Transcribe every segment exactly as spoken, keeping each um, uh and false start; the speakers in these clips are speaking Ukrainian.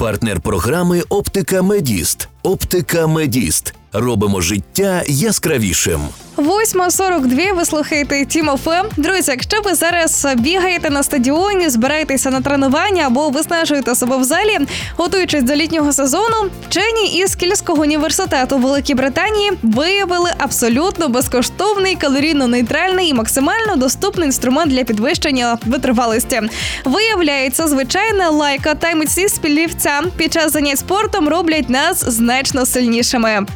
Партнер програми «Оптика Медіст». «Оптика Медіст». Робимо життя яскравішим. восьма сорок два, ви слухаєте Тім еф ем. Друзі, якщо ви зараз бігаєте на стадіоні, збираєтеся на тренування або виснажуєте себе в залі, готуючись до літнього сезону, вчені із Кільського університету Великій Британії виявили абсолютно безкоштовний, калорійно-нейтральний і максимально доступний інструмент для підвищення витривалості. Виявляється, звичайна лайка та міцні спілівця під час занять спортом роблять нас значно сильнішими.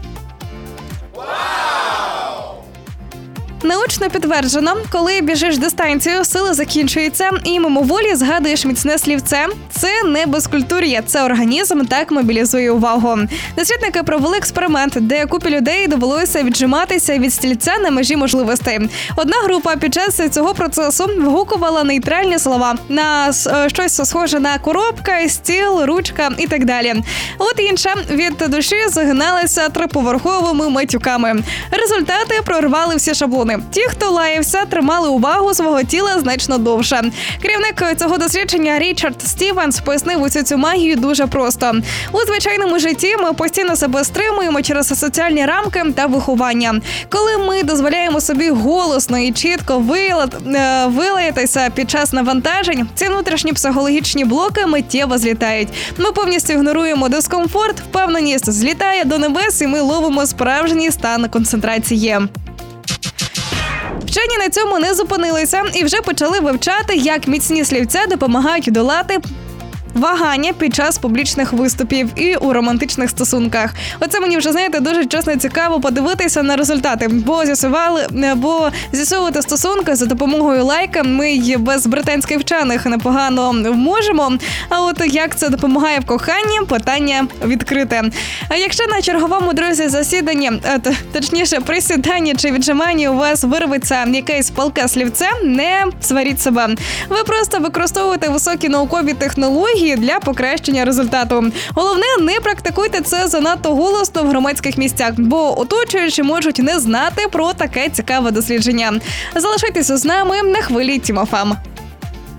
Научно підтверджено, коли біжиш дистанцію, сили закінчуються і мимоволі згадуєш міцне слівце. Це не безкультур'я, це організм так мобілізує увагу. Дослідники провели експеримент, де купі людей довелося віджиматися від стільця на межі можливостей. Одна група під час цього процесу вгукувала нейтральні слова на щось схоже на коробка, стіл, ручка і так далі. От інша від душі загиналася триповерховими матюками. Результати прорвали всі шаблони. Ті, хто лаявся, тримали увагу свого тіла значно довше. Керівник цього дослідження Річард Стівенс пояснив усю цю магію дуже просто. У звичайному житті ми постійно себе стримуємо через соціальні рамки та виховання. Коли ми дозволяємо собі голосно і чітко вилаятися під час навантажень, ці внутрішні психологічні блоки миттєво злітають. Ми повністю ігноруємо дискомфорт, впевненість злітає до небес і ми ловимо справжній стан концентрації. Вчені на цьому не зупинилися і вже почали вивчати, як міцні слівця допомагають долати вагання під час публічних виступів і у романтичних стосунках. Оце мені вже, знаєте, дуже чесно цікаво подивитися на результати, бо з'ясували, бо з'ясовувати стосунки за допомогою лайка ми й без британських вчених непогано можемо. А от як це допомагає в коханні, питання відкрите. А якщо на черговому, друзі, засіданні, точніше присіданні чи віджиманні у вас вирветься якесь палке слівце, не сваріть себе. Ви просто використовуєте високі наукові технології для покращення результату. Головне, не практикуйте це занадто голосно в громадських місцях, бо оточуючі можуть не знати про таке цікаве дослідження. Залишайтеся з нами на хвилі Тім еф ем.